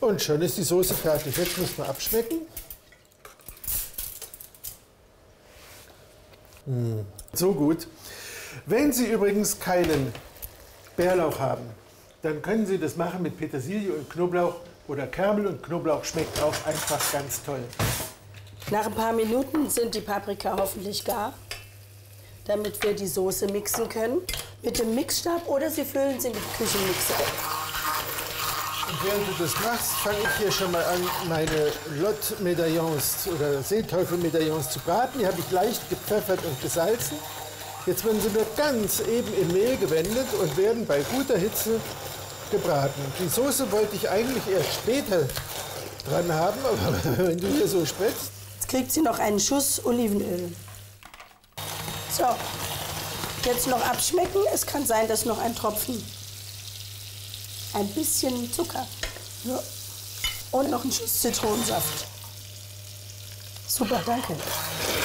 Und schon ist die Soße fertig. Jetzt muss man abschmecken. So gut. Wenn Sie übrigens keinen Bärlauch haben, dann können Sie das machen mit Petersilie und Knoblauch oder Kernel und Knoblauch. Schmeckt auch einfach ganz toll. Nach ein paar Minuten sind die Paprika hoffentlich gar, damit wir die Soße mixen können mit dem Mixstab oder Sie füllen sie mit Küchenmixer. Und während du das machst, fange ich hier schon mal an, meine Lot-Medaillons oder Seeteufel-Medaillons zu braten. Die habe ich leicht gepfeffert und gesalzen. Jetzt werden sie nur ganz eben im Mehl gewendet und werden bei guter Hitze gebraten. Die Soße wollte ich eigentlich erst später dran haben, aber wenn du hier so spritzt. Jetzt kriegt sie noch einen Schuss Olivenöl. So, jetzt noch abschmecken. Es kann sein, dass noch ein Tropfen, ein bisschen Zucker ja. Und noch ein Schuss Zitronensaft. Super, danke.